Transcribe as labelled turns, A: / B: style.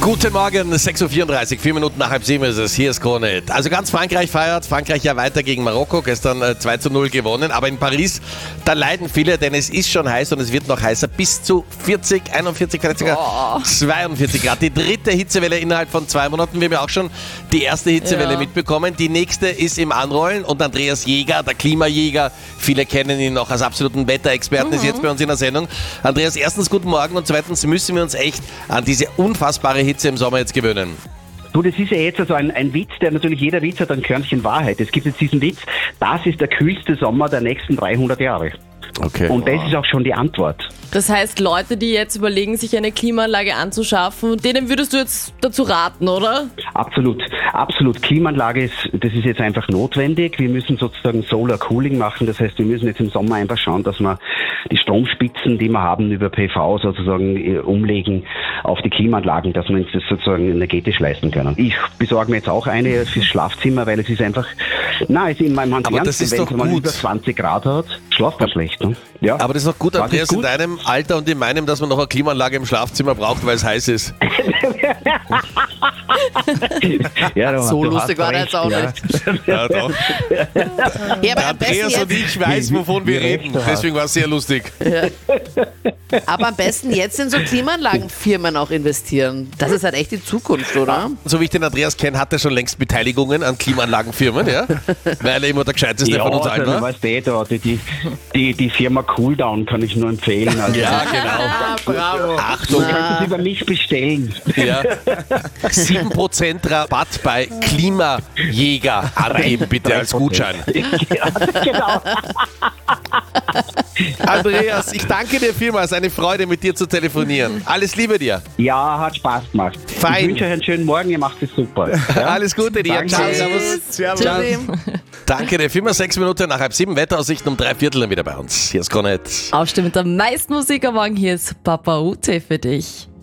A: Guten Morgen, 6.34 Uhr, 4 Minuten nach halb 7 ist es. Hier ist Krone. Also ganz Frankreich feiert. Frankreich ja weiter gegen Marokko. Gestern 2:0 gewonnen. Aber in Paris, da leiden viele, denn es ist schon heiß und es wird noch heißer. Bis zu 40, 41, vielleicht sogar 42 Grad. Die dritte Hitzewelle innerhalb von 2 Monaten. Wir haben ja auch schon die erste Hitzewelle mitbekommen. Die nächste ist im Anrollen. Und Andreas Jäger, der Klimajäger, viele kennen ihn noch als absoluten Wetterexperten, ist jetzt bei uns in der Sendung. Andreas, erstens guten Morgen und zweitens müssen wir uns echt an diese unfassbare Hitze im Sommer jetzt gewöhnen.
B: Du, das ist ja jetzt also ein Witz, der natürlich, jeder Witz hat ein Körnchen Wahrheit. Es gibt jetzt diesen Witz, das ist der kühlste Sommer der nächsten 300 Jahre.
A: Okay.
B: Und das ist auch schon die Antwort.
C: Das heißt, Leute, die jetzt überlegen, sich eine Klimaanlage anzuschaffen, denen würdest du jetzt dazu raten, oder?
B: Absolut, absolut. Klimaanlage das ist jetzt einfach notwendig. Wir müssen sozusagen Solar Cooling machen. Das heißt, wir müssen jetzt im Sommer einfach schauen, dass wir die Stromspitzen, die wir haben, über PV sozusagen umlegen auf die Klimaanlagen, dass wir uns das sozusagen energetisch leisten können. Ich besorge mir jetzt auch eine fürs Schlafzimmer, weil es ist einfach, es ist in meinem Hand ernst, wenn es mal über 20 Grad hat, schlaft man schlecht. Ne? Ja.
A: Aber das ist doch gut, Andreas, in deinem Alter und in meinem, dass man noch eine Klimaanlage im Schlafzimmer braucht, weil es heiß ist.
B: Ja,
D: so lustig war der jetzt auch nicht.
A: Ja, doch.
D: Ja, aber am besten
A: Andreas und
D: jetzt,
A: ich weiß, wovon wir reden. Deswegen war es sehr lustig.
D: aber am besten jetzt in so Klimaanlagenfirmen auch investieren. Das ist halt echt die Zukunft, oder?
A: So wie ich den Andreas kenne, hat er schon längst Beteiligungen an Klimaanlagenfirmen, ja? Weil er immer der Gescheiteste von uns allen war.
B: Weißt du, die Firma Cooldown kann ich nur empfehlen. Also
A: Ja, genau.
D: Bravo.
A: Achtung,
B: du kannst es über mich bestellen.
A: ja. 7% Rabatt bei Klimajäger angeben, bitte als Gutschein.
B: Ja, genau.
A: Andreas, ich danke dir vielmals. Eine Freude, mit dir zu telefonieren. Alles Liebe dir.
B: Ja, hat Spaß gemacht.
A: Fein.
B: Ich wünsche euch einen schönen Morgen, ihr macht es super. Ja?
A: Alles Gute dir.
B: Danke.
A: Ciao, servus.
D: Tschüssi.
A: Danke dir vielmals. 6 Minuten nach halb 7. Wetteraussichten um 3/4 dann wieder bei uns. Hier ist Cornet.
C: Aufstehen mit der meisten Musik am Morgen. Hier ist Papa Ute für dich.